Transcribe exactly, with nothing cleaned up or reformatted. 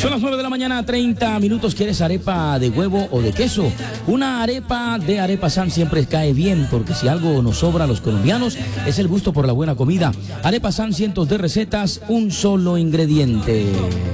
Son las nueve de la mañana, treinta minutos. ¿Quieres arepa de huevo o de queso? Una arepa de Arepa San siempre cae bien, porque si algo nos sobra a los colombianos es el gusto por la buena comida. Arepa San, cientos de recetas, un solo ingrediente.